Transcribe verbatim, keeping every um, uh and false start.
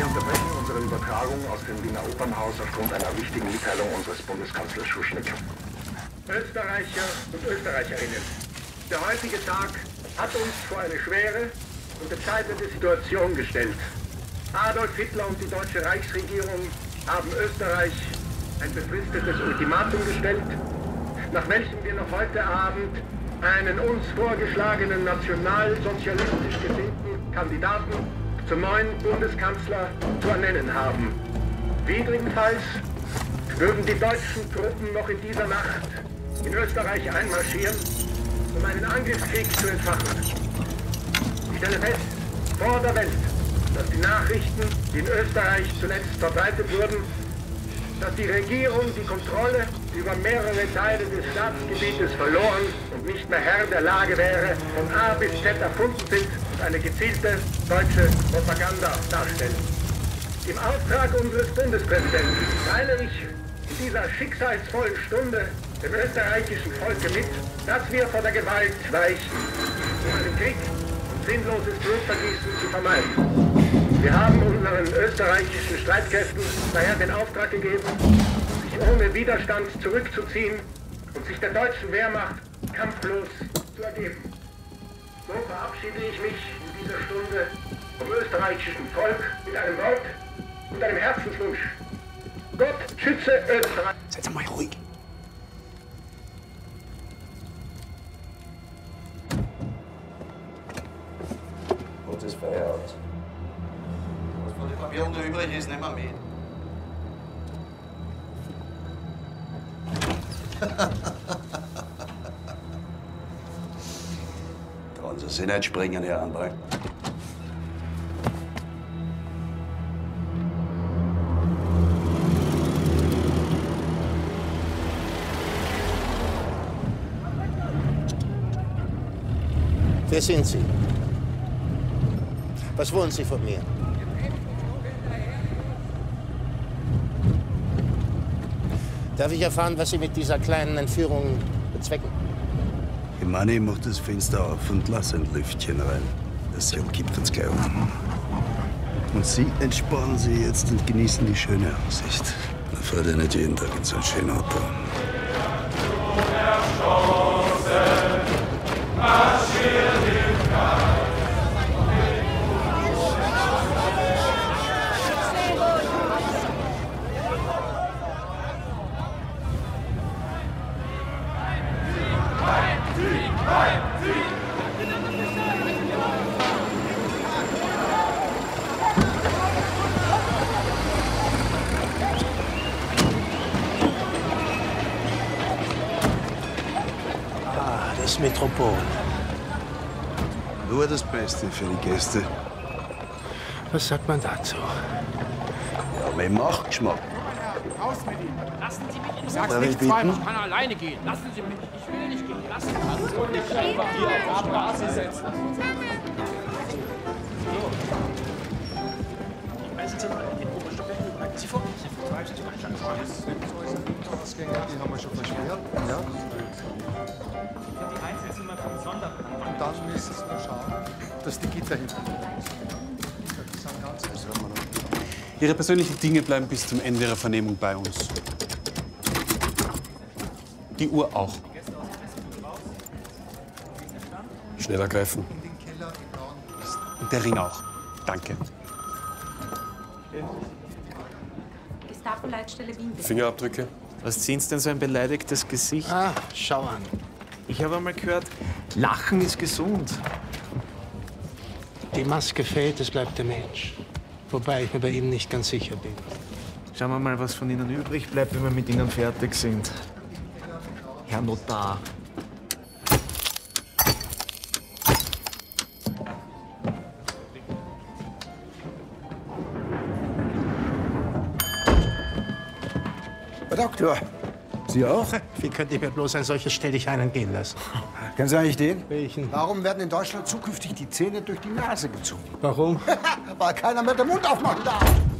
unterbrechen unsere Übertragung aus dem Wiener Opernhaus aufgrund einer wichtigen Mitteilung unseres Bundeskanzlers Schuschnigg. Österreicher und Österreicherinnen, der heutige Tag hat uns vor eine schwere und entscheidende Situation gestellt. Adolf Hitler und die deutsche Reichsregierung haben Österreich ein befristetes Ultimatum gestellt, nach welchem wir noch heute Abend einen uns vorgeschlagenen nationalsozialistisch gesinnten Kandidaten zum neuen Bundeskanzler zu ernennen haben. Widrigenfalls würden die deutschen Truppen noch in dieser Nacht in Österreich einmarschieren, um einen Angriffskrieg zu entfachen. Ich stelle fest, vor der Welt, dass die Nachrichten, die in Österreich zuletzt verbreitet wurden, dass die Regierung die Kontrolle über mehrere Teile des Staatsgebietes verloren und nicht mehr Herr der Lage wäre, von A bis Z erfunden sind und eine gezielte deutsche Propaganda darstellen. Im Auftrag unseres Bundespräsidenten teile ich in dieser schicksalsvollen Stunde dem österreichischen Volke mit, dass wir vor der Gewalt weichen, um einen Krieg und sinnloses Blutvergießen zu vermeiden. Wir haben unseren österreichischen Streitkräften daher den Auftrag gegeben, sich ohne Widerstand zurückzuziehen und sich der deutschen Wehrmacht kampflos zu ergeben. So verabschiede ich mich in dieser Stunde vom österreichischen Volk mit einem Wort und einem Herzenswunsch. Gott schütze Österreich. Seid mal ruhig. Gott ist Feierabend. Was von dem Papier unter übrig ist, nehmen wir mit. Trauen Sie sich nicht springen, Herr André. Wer sind Sie? Was wollen Sie von mir? Darf ich erfahren, was Sie mit dieser kleinen Entführung bezwecken? Imani macht das Fenster auf und lass ein Lüftchen rein. Das Seil gibt uns gleich um. Und Sie entspannen sich jetzt und genießen die schöne Aussicht. Man fährt ja nicht jeden Tag in so ein schönes Auto. Ah, das Metropol. Nur das Beste für die Gäste. Was sagt man dazu? Ja, mit Machtgeschmack. Raus mit ihm! Lassen Sie mich! Ich sag's Darf nicht ich bitten? zweimal, ich kann alleine gehen. Lassen Sie mich! Ich will nicht gehen. Lassen Sie mich! Und nicht einfach hier auf die Straße setzen. Sie vor. Die haben wir schon versperrt. Ja. Die Einzelzimmer vom Sonderplan. Und dann müssen wir schauen, dass die Gitter hinten die sind ganz besonders. Ihre persönlichen Dinge bleiben bis zum Ende Ihrer Vernehmung bei uns. Die Uhr auch. Schnell ergreifen. In den Keller im blauen Westen. Und der Ring auch. Danke. Gestapo-Leitstelle Wien. bitte. Fingerabdrücke. Was ziehen Sie denn so ein beleidigtes Gesicht? Ah, schau an. Ich habe einmal gehört, Lachen ist gesund. Die Maske fällt, es bleibt der Mensch. Wobei ich mir bei Ihnen nicht ganz sicher bin. Schauen wir mal, was von Ihnen übrig bleibt, wenn wir mit Ihnen fertig sind. Herr Notar. Herr Doktor, Sie auch? Wie könnte ich mir bloß ein solches Stelldichein gehen lassen? Kennen Sie eigentlich den? Welchen? Warum werden in Deutschland zukünftig die Zähne durch die Nase gezogen? Warum? Weil keiner mehr den Mund aufmachen darf.